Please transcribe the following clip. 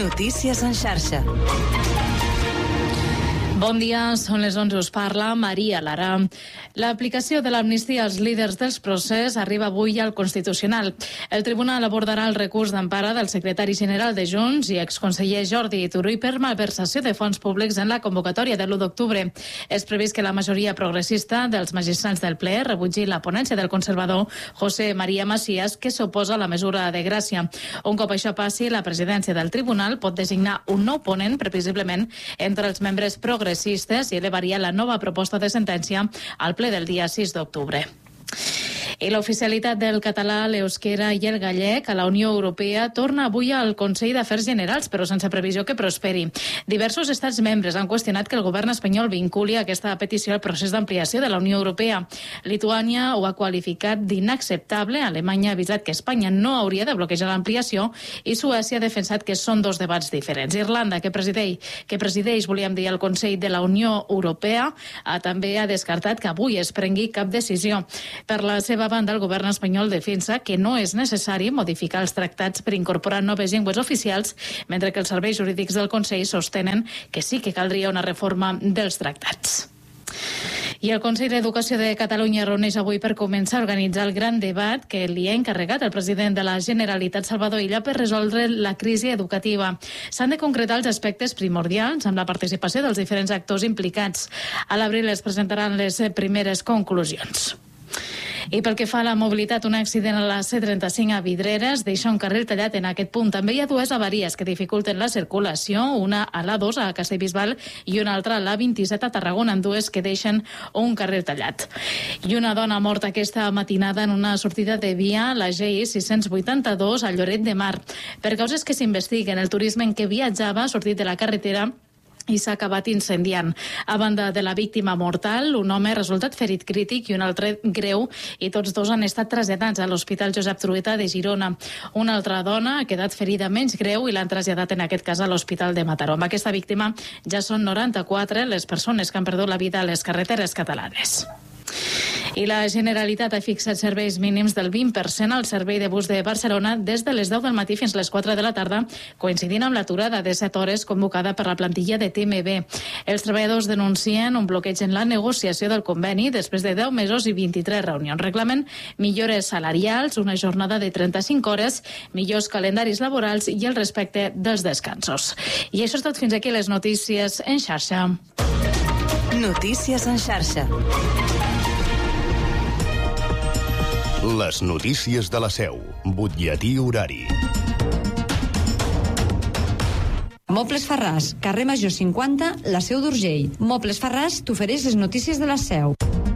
Notícies en xarxa. Bon dia, són les 11, us parla Maria Lara. L'aplicació de l'amnistia als líders dels procés arriba avui al Constitucional. El Tribunal abordarà el recurs d'empara del secretari general de Junts i exconseller Jordi Turull per malversació de fons públics en la convocatòria de l'1 d'octubre. És previst que la majoria progressista dels magistrats del ple rebutgi la ponència del conservador José María Macías, que s'oposa a la mesura de gràcia. Un cop això passi, la presidència del Tribunal pot designar un nou ponent, previsiblement entre els membres progressistes, i elevaria la nova proposta de sentència al ple del dia 6 d'octubre. I l'oficialitat del català, l'euskera i el gallec a la Unió Europea torna avui al Consell d'Afers Generals, però sense previsió que prosperi. Diversos estats membres han qüestionat que el govern espanyol vinculi aquesta petició al procés d'ampliació de la Unió Europea. Lituània ho ha qualificat d'inacceptable, Alemanya ha avisat que Espanya no hauria de bloquejar l'ampliació i Suècia ha defensat que són dos debats diferents. Irlanda, que presideix, volíem dir, el Consell de la Unió Europea, també ha descartat que avui es prengui cap decisió. Per la seva banda, el govern espanyol defensa que no és necessari modificar els tractats per incorporar noves llengües oficials, mentre que els serveis jurídics del Consell sostenen que sí que caldria una reforma dels tractats. I el Consell d'Educació de Catalunya reuneix avui per començar a organitzar el gran debat que li ha encarregat el president de la Generalitat, Salvador Illa, per resoldre la crisi educativa. S'han de concretar els aspectes primordials amb la participació dels diferents actors implicats. A l'abril es presentaran les primeres conclusions. I pel que fa a la mobilitat, un accident a la C35 a Vidreres deixa un carril tallat en aquest punt. També hi ha dues avaries que dificulten la circulació, una a l'A2 a Castellbisbal i una altra a l'A27 a Tarragona, dues que deixen un carril tallat. I una dona morta aquesta matinada en una sortida de via, la GI 682 a Lloret de Mar. Per causes que s'investiguen, el turisme en què viatjava ha sortit de la carretera i s'ha acabat incendiant. A banda de la víctima mortal, un home ha resultat ferit crític i un altre greu, i tots dos han estat traslladats a l'Hospital Josep Trueta de Girona. Una altra dona ha quedat ferida menys greu i l'han traslladat en aquest cas a l'Hospital de Mataró. Amb aquesta víctima ja són 94 les persones que han perdut la vida a les carreteres catalanes. I la Generalitat ha fixat serveis mínims del 20% al servei de bus de Barcelona des de les 10 del matí fins les 4 de la tarda, coincidint amb l'aturada de 7 hores convocada per la plantilla de TMB. Els treballadors denuncien un bloqueig en la negociació del conveni després de 10 mesos i 23 reunions. Reclamen millores salarials, una jornada de 35 hores, millors calendaris laborals i el respecte dels descansos. I això és tot, fins aquí les notícies en xarxa. Notícies en xarxa. Les notícies de la Seu. Butlletí horari. Mobles Farràs, carrer Major 50, la Seu d'Urgell. Mobles Farràs t'ofereix les notícies de la Seu.